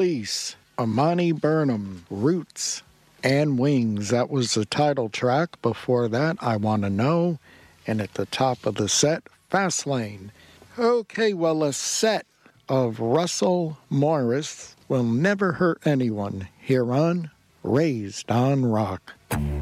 Police, Amani Burnham, Roots, and Wings. That was the title track. Before that, I Want to Know. And at the top of the set, Fastlane. Okay, well, a set of Russell Morris Will Never Hurt Anyone here on Raised on Rock.